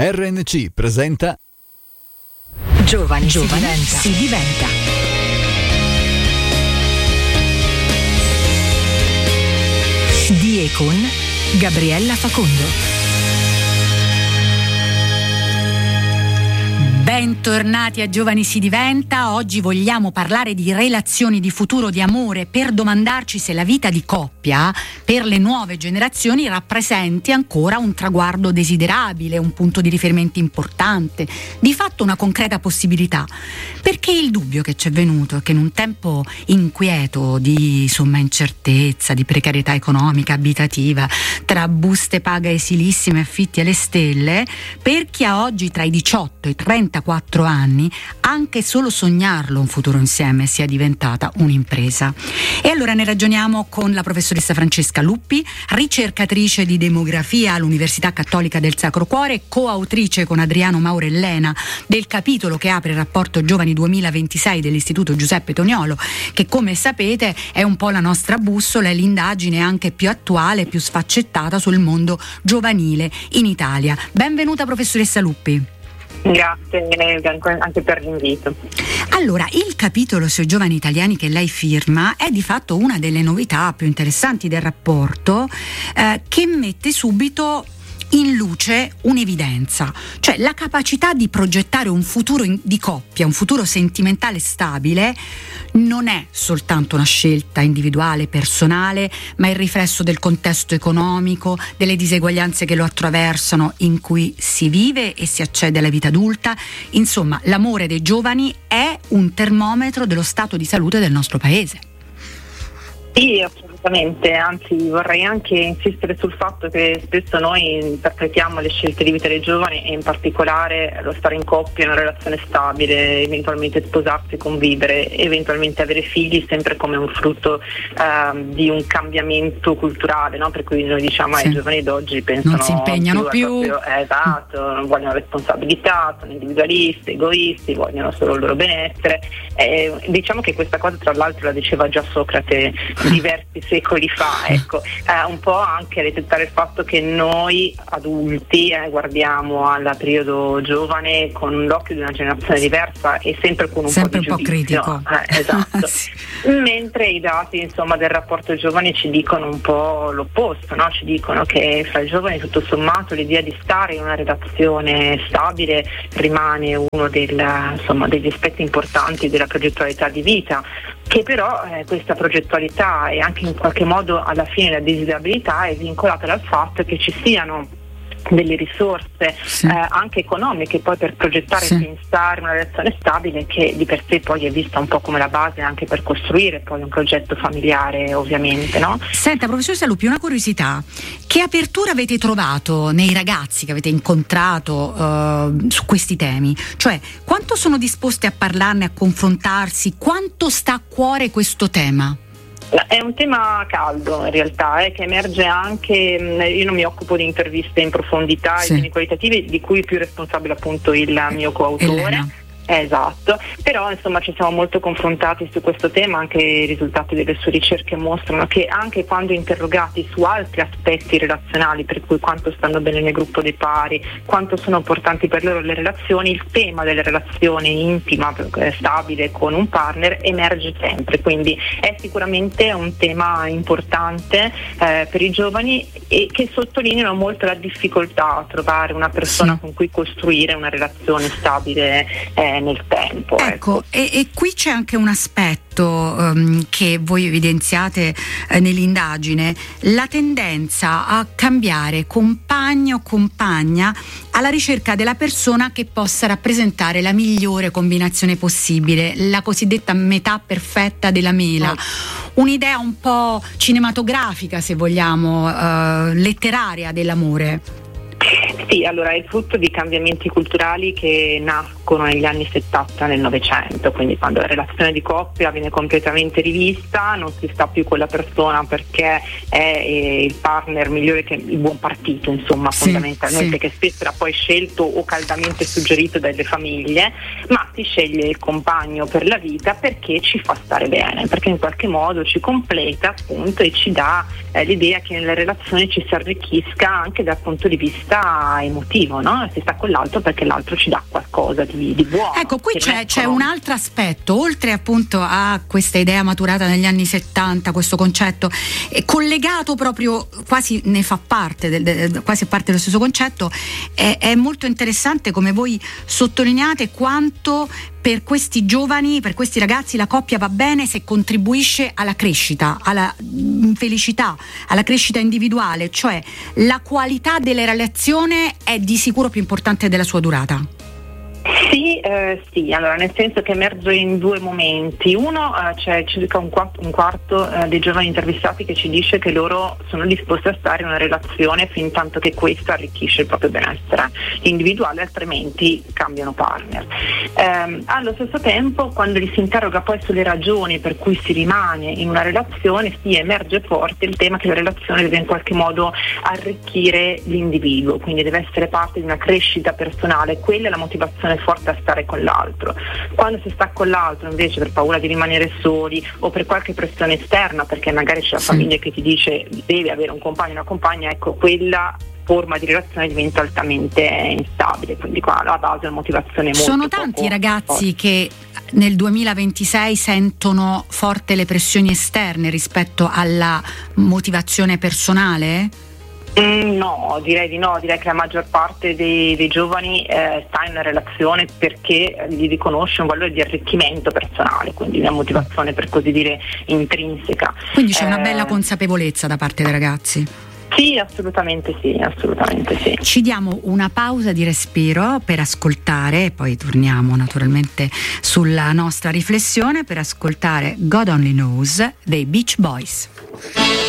RNC presenta Giovani si diventa. Di e con Gabriella Facondo. Bentornati a Giovani si diventa. Oggi vogliamo parlare di relazioni, di futuro, di amore, per domandarci se la vita di coppia per le nuove generazioni rappresenti ancora un traguardo desiderabile, un punto di riferimento importante, di fatto una concreta possibilità. Perché il dubbio che ci è venuto è che in un tempo inquieto di incertezza, di precarietà economica, abitativa, tra buste paga esilissime e affitti alle stelle, per chi ha oggi tra i 18 e i 34 anni, anche solo sognarlo un futuro insieme sia diventata un'impresa. E allora ne ragioniamo con la professoressa Francesca Luppi, ricercatrice di demografia all'Università Cattolica del Sacro Cuore, coautrice con Adriano Maurellena del capitolo che apre il rapporto Giovani 2026 dell'Istituto Giuseppe Toniolo, che come sapete è un po' la nostra bussola e l'indagine anche più attuale, più sfaccettata sul mondo giovanile in Italia. Benvenuta professoressa Luppi. Grazie anche per l'invito. Allora, il capitolo sui giovani italiani che lei firma è di fatto una delle novità più interessanti del rapporto, che mette subito in luce un'evidenza, cioè la capacità di progettare un futuro di coppia, un futuro sentimentale stabile, non è soltanto una scelta individuale, personale, ma il riflesso del contesto economico, delle diseguaglianze che lo attraversano, in cui si vive e si accede alla vita adulta. Insomma, l'amore dei giovani è un termometro dello stato di salute del nostro paese. Sì, assolutamente, anzi vorrei anche insistere sul fatto che spesso noi interpretiamo le scelte di vita dei giovani e in particolare lo stare in coppia, una relazione stabile, eventualmente sposarsi, convivere, eventualmente avere figli sempre come un frutto di un cambiamento culturale, no? Per cui noi diciamo ai giovani d'oggi pensano non si impegnano più. Esatto, non vogliono responsabilità, sono individualisti, egoisti, vogliono solo il loro benessere. Diciamo che questa cosa tra l'altro la diceva già Socrate diversi secoli fa, ecco, un po' anche a riflettere il fatto che noi adulti guardiamo al periodo giovane con l'occhio di una generazione diversa e sempre con un sempre po' di giudizio. Un po' critico. Esatto. Sì. Mentre i dati insomma del rapporto giovani ci dicono un po' l'opposto, no? Ci dicono che fra i giovani tutto sommato l'idea di stare in una relazione stabile rimane uno degli aspetti importanti della progettualità di vita, che però questa progettualità e anche in qualche modo alla fine la desiderabilità è vincolata dal fatto che ci siano delle risorse anche economiche poi per progettare e pensare una relazione stabile, che di per sé poi è vista un po' come la base anche per costruire poi un progetto familiare, ovviamente, no? Senta, professoressa Luppi, una curiosità: che apertura avete trovato nei ragazzi che avete incontrato su questi temi? Cioè, quanto sono disposti a parlarne, a confrontarsi, quanto sta a cuore questo tema? È un tema caldo in realtà, che emerge anche, io non mi occupo di interviste in profondità e temi qualitativi, di cui è più responsabile appunto il mio coautore. Elena. Esatto, però insomma ci siamo molto confrontati su questo tema, anche i risultati delle sue ricerche mostrano che anche quando interrogati su altri aspetti relazionali, per cui quanto stanno bene nel gruppo dei pari, quanto sono importanti per loro le relazioni, il tema della relazione intima, stabile con un partner emerge sempre, quindi è sicuramente un tema importante per i giovani e che sottolineano molto la difficoltà a trovare una persona con cui costruire una relazione stabile nel tempo. Ecco. E qui c'è anche un aspetto che voi evidenziate nell'indagine, la tendenza a cambiare compagno o compagna alla ricerca della persona che possa rappresentare la migliore combinazione possibile, la cosiddetta metà perfetta della mela. Un'idea un po' cinematografica, se vogliamo, letteraria dell'amore. Sì, allora è frutto di cambiamenti culturali che nascono negli anni 70 nel Novecento, quindi quando la relazione di coppia viene completamente rivista, non si sta più con la persona perché è il partner migliore, che il buon partito, insomma, fondamentalmente, che spesso era poi scelto o caldamente suggerito dalle famiglie, ma si sceglie il compagno per la vita perché ci fa stare bene, perché in qualche modo ci completa, appunto, e ci dà l'idea che nella relazione ci si arricchisca anche dal punto di vista emotivo, no? Si sta con l'altro perché l'altro ci dà qualcosa di buono. Ecco, qui c'è un altro aspetto, oltre appunto a questa idea maturata negli anni 70, questo concetto collegato proprio, quasi ne fa parte quasi parte dello stesso concetto. È molto interessante come voi sottolineate quanto per questi giovani, per questi ragazzi, la coppia va bene se contribuisce alla crescita, alla felicità, alla crescita individuale, cioè la qualità della relazione è di sicuro più importante della sua durata. Sì, allora, nel senso che emerge in due momenti. Uno, c'è circa un quarto dei giovani intervistati che ci dice che loro sono disposti a stare in una relazione fin tanto che questa arricchisce il proprio benessere individuale, altrimenti cambiano partner. Allo stesso tempo, quando li si interroga poi sulle ragioni per cui si rimane in una relazione, emerge forte il tema che la relazione deve in qualche modo arricchire l'individuo, quindi deve essere parte di una crescita personale. Quella è la motivazione forte a stare con l'altro. Quando si sta con l'altro invece per paura di rimanere soli o per qualche pressione esterna, perché magari c'è la famiglia che ti dice devi avere un compagno o una compagna, ecco, quella forma di relazione diventa altamente instabile, quindi qua alla base è una motivazione molto. Sono tanti i ragazzi che nel 2026 sentono forte le pressioni esterne rispetto alla motivazione personale? No, direi di no, direi che la maggior parte dei giovani sta in una relazione perché gli riconosce un valore di arricchimento personale, quindi una motivazione per così dire intrinseca. Quindi c'è una bella consapevolezza da parte dei ragazzi. Sì, assolutamente sì. Ci diamo una pausa di respiro per ascoltare, e poi torniamo naturalmente sulla nostra riflessione per ascoltare God Only Knows dei Beach Boys.